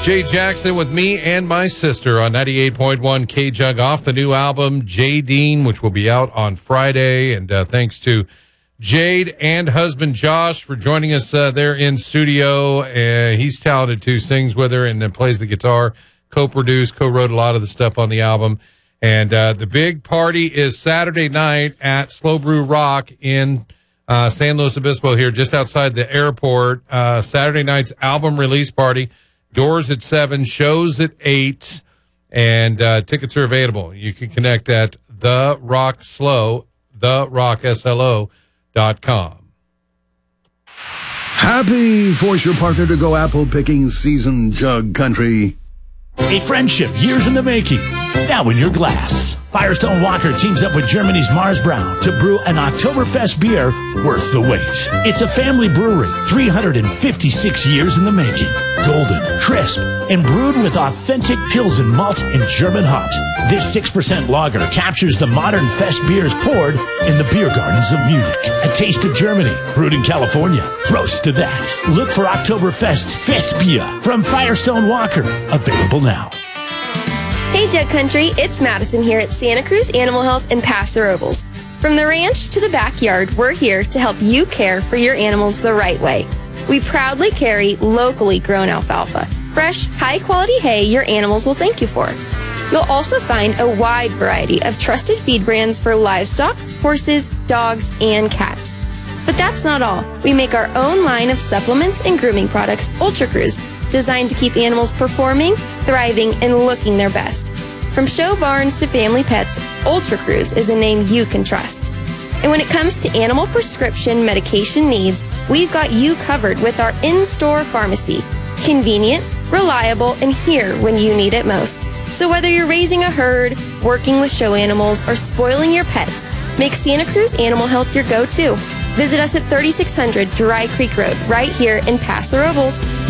Jay Jackson with me and my sister on 98.1 K-Jug off the new album, Jay Dean, which will be out on Friday. And thanks to Jade and husband Josh for joining us there in studio. He's talented too, sings with her and then plays the guitar, co-produced, co-wrote a lot of the stuff on the album. And the big party is Saturday night at Slow Brew Rock in San Luis Obispo here, just outside the airport. Saturday night's album release party. Doors at 7, shows at 8, and tickets are available. You can connect at therockslo.com. Happy force your partner to go apple picking season, Jug Country. A friendship years in the making, now in your glass. Firestone Walker teams up with Germany's Mars Brau to brew an Oktoberfest beer worth the wait. It's a family brewery, 356 years in the making. Golden, crisp, and brewed with authentic Pilsen malt and German hops. This 6% lager captures the modern fest beers poured in the beer gardens of Munich. A taste of Germany, brewed in California. Prost to that. Look for Oktoberfest Festbier from Firestone Walker, available now. Hey Jug Country, it's Madison here at Santa Cruz Animal Health in Paso Robles. From the ranch to the backyard, we're here to help you care for your animals the right way. We proudly carry locally grown alfalfa, fresh, high-quality hay your animals will thank you for. You'll also find a wide variety of trusted feed brands for livestock, horses, dogs, and cats. But that's not all. We make our own line of supplements and grooming products, Ultra Cruise, designed to keep animals performing, thriving, and looking their best. From show barns to family pets, Ultra Cruise is a name you can trust. And when it comes to animal prescription medication needs, we've got you covered with our in-store pharmacy. Convenient, reliable, and here when you need it most. So whether you're raising a herd, working with show animals, or spoiling your pets, make Santa Cruz Animal Health your go-to. Visit us at 3600 Dry Creek Road, right here in Paso Robles.